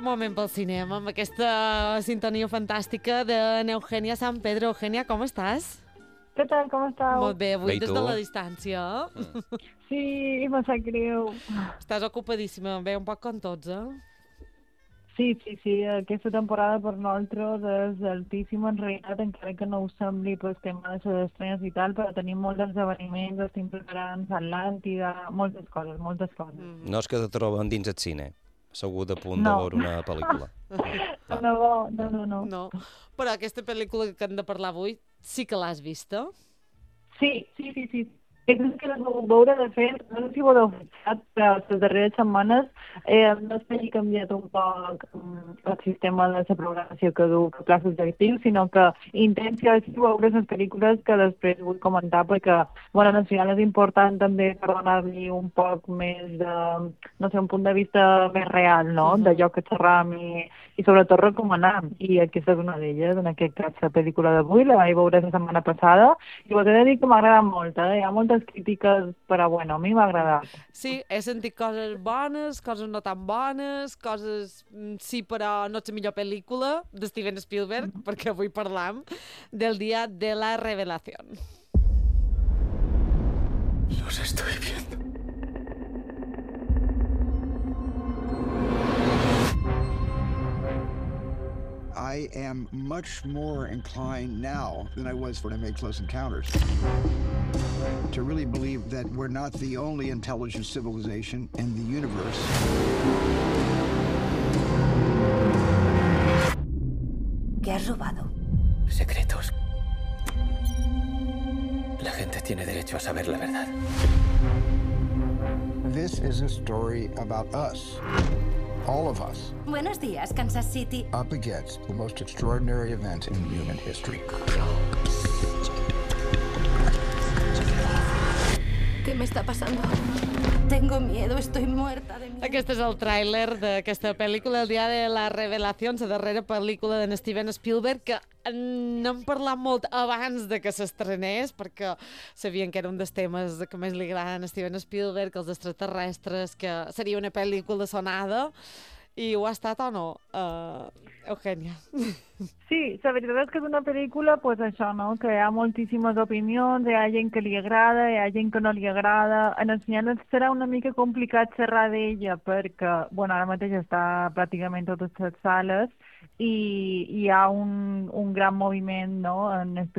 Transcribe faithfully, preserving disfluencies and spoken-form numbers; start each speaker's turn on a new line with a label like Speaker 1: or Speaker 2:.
Speaker 1: moment pel cinema, amb aquesta sintonia fantàstica de n'Eugènia San Pedro. Eugènia, com estàs?
Speaker 2: Què tal, com estàu?
Speaker 1: Molt bé, avui
Speaker 3: Bé, i
Speaker 1: des
Speaker 3: tu?
Speaker 1: de la distància. Mm.
Speaker 2: Sí, me sap greu.
Speaker 1: Estàs ocupadíssima, bé, un poc com tots, eh?
Speaker 2: Sí, sí, sí, aquesta temporada per nosaltres és altíssima, en realitat, encara que no ho sembli pel tema de les estrenes i tal, però tenim molts esdeveniments, estem preparant Atlàntida, moltes coses, moltes coses.
Speaker 1: Mm.
Speaker 3: No és que te trobem dins el cine, segur de punt de
Speaker 2: No.
Speaker 3: veure una pel·lícula.
Speaker 2: No, no, no, no, no.
Speaker 1: No, però aquesta pel·lícula que hem de parlar avui sí que l'has vista?
Speaker 2: Sí, sí, sí, sí. És que l'he volgut veure, de fet, no sé si ho heu fixat, però les darreres setmanes eh, no és que hagi canviat un poc mm, el sistema de la programació que du que Pla Subjectiu, sinó que intento veure les pel·lícules que després vull comentar, perquè, bueno, al final és important també per donar-li un poc més de, no sé, un punt de vista més real, no?,
Speaker 1: Mhm.
Speaker 2: d'allò que xerram i, i sobretot recomanar. I aquesta és una d'elles, en aquest cas, la pel·lícula d'avui, la vaig veure la setmana passada, i us he de dir que m'ha agradat molt, eh? Hi ha moltes crítiques, però bueno, a mi m'ha agradat.
Speaker 1: Sí, he sentit coses bones, coses no tan bones, coses mm, sí, però no és la millor pel·lícula de Steven Spielberg, perquè avui parlam del dia de la revelación.
Speaker 4: Los estoy viendo.
Speaker 5: I am much more inclined now than I was when I made Close Encounters to really believe that we're not the only intelligent civilization in the universe.
Speaker 6: ¿Qué has robado?
Speaker 4: Secretos. La gente tiene derecho a saber la verdad.
Speaker 5: This is a story about us, all of us,
Speaker 6: Buenos días, Kansas City.
Speaker 5: up against the most extraordinary event in human history.
Speaker 6: ¿Qué me está pasando? Tengo miedo, estoy muerta de miedo.
Speaker 1: Aquest és el tràiler d'aquesta pel·lícula, El dia de la revelació, la darrera pel·lícula d'en Steven Spielberg, que n'hem parlat molt abans de que s'estrenés, perquè sabien que era un dels temes que més li agraden a Steven Spielberg, els extraterrestres, que seria una pel·lícula sonada, i ho ha estat o no, uh, Eugènia?
Speaker 2: Sí, la veritat és que és una pel·lícula, pues això, no?, que hi ha moltíssimes opinions, hi ha gent que li agrada, hi ha gent que no li agrada. En el cinema serà una mica complicat xerrar d'ella perquè, bueno, ara mateix està pràcticament totes les sales i hi ha un, un gran moviment, no?, en